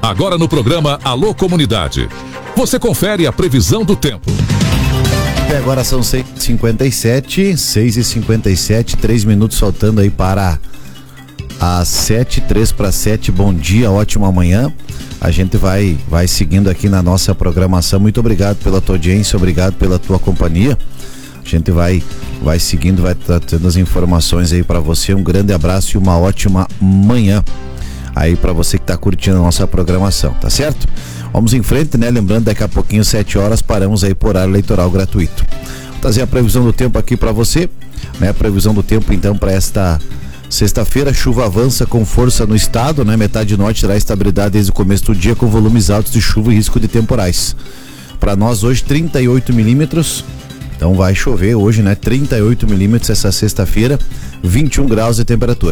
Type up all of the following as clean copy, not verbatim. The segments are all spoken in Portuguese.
Agora no programa Alô Comunidade. Você confere a previsão do tempo. Agora são 6h57, 3 minutos faltando aí para as 7, 3 para 7. Bom dia, ótima manhã. A gente vai seguindo aqui na nossa programação. Muito obrigado pela tua audiência, obrigado pela tua companhia. A gente vai seguindo, vai trazendo as informações aí para você. Um grande abraço e uma ótima manhã aí para você que tá curtindo a nossa programação, tá certo? Vamos em frente, né? Lembrando, daqui a pouquinho, 7 horas, paramos aí por horário eleitoral gratuito. Vou trazer a previsão do tempo aqui para você, né? A previsão do tempo, então, para esta sexta-feira. Chuva avança com força no estado, né? Metade norte terá estabilidade desde o começo do dia, com volumes altos de chuva e risco de temporais. Para nós, hoje, 38 milímetros. Então, vai chover hoje, né? 38 milímetros essa sexta-feira, 21 graus de temperatura.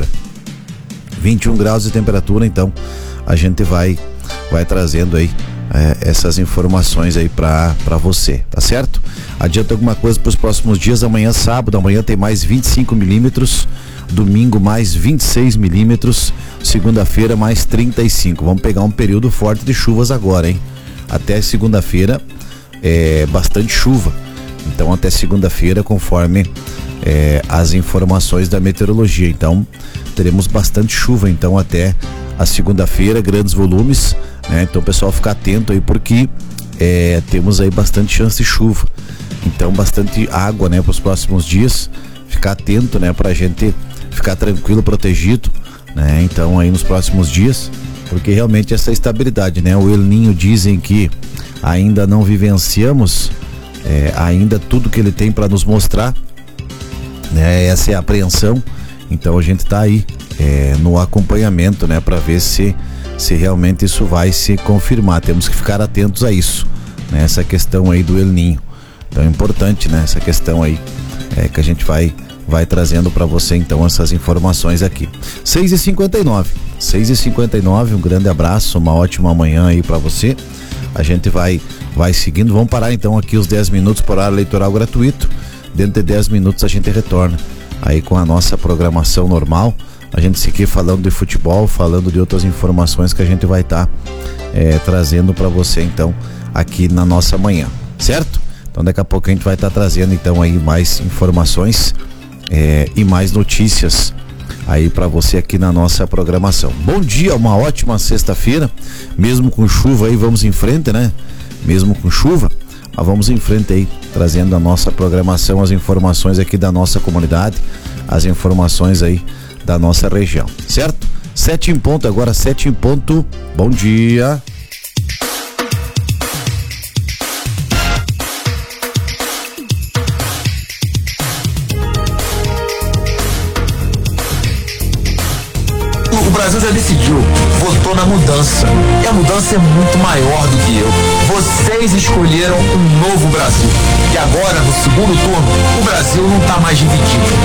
21 graus de temperatura, então, a gente vai trazendo aí essas informações aí pra você, tá certo? Adianta alguma coisa para os próximos dias. Amanhã, sábado, amanhã tem mais 25 milímetros, domingo mais 26 milímetros, segunda-feira mais 35. Vamos pegar um período forte de chuvas agora, hein? Até segunda-feira bastante chuva, então até segunda-feira, conforme as informações da meteorologia. Então teremos bastante chuva, então, até a segunda-feira, grandes volumes, né? Então, pessoal, ficar atento aí, porque temos aí bastante chance de chuva, então bastante água, né, para os próximos dias. Ficar atento, né, pra gente ficar tranquilo, protegido, né? Então, aí nos próximos dias, porque realmente essa estabilidade, né? O El Niño, dizem que ainda não vivenciamos ainda tudo que ele tem para nos mostrar, né? Essa é a apreensão. Então a gente tá aí no acompanhamento, né, para ver se realmente isso vai se confirmar. Temos que ficar atentos a isso, né? Essa questão aí do El Niño. Então é importante, né, essa questão aí que a gente vai trazendo para você, então, essas informações aqui. 6h59, um grande abraço, uma ótima manhã aí para você. A gente vai seguindo. Vamos parar então aqui os 10 minutos por horário eleitoral gratuito. Dentro de 10 minutos a gente retorna aí com a nossa programação normal. A gente segue falando de futebol, falando de outras informações que a gente vai estar trazendo para você, então, aqui na nossa manhã, certo? Então daqui a pouco a gente vai estar trazendo, então, aí mais informações e mais notícias aí para você aqui na nossa programação. Bom dia, uma ótima sexta-feira, mesmo com chuva aí, vamos em frente, né? Mesmo com chuva, mas vamos em frente aí, trazendo a nossa programação, as informações aqui da nossa comunidade, as informações aí da nossa região, certo? 7 em ponto, agora 7 em ponto. Bom dia. O Brasil já decidiu, votou na mudança. E a mudança é muito maior do que eu. Vocês escolheram um novo Brasil. E agora, no segundo turno, o Brasil não está mais dividido.